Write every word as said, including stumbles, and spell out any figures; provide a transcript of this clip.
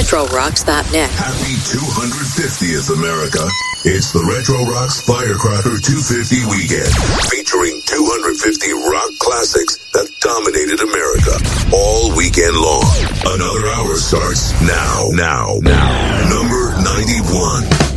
retro rocks dot net. Happy two hundred fiftieth, America. It's the Retro Rocks Firecracker two fifty weekend, featuring two hundred fifty rock classics that dominated America all weekend long. Another hour starts now, now, now. Number ninety-one.